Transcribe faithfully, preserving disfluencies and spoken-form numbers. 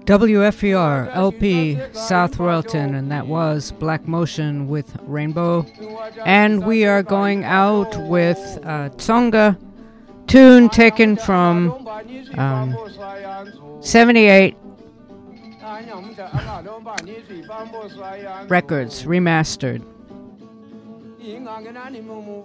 W F E R L P South Royalton, and that was Black Motion with Rainbow. And we are going out with a Tsonga tune taken from um, seventy-eight Records, remastered.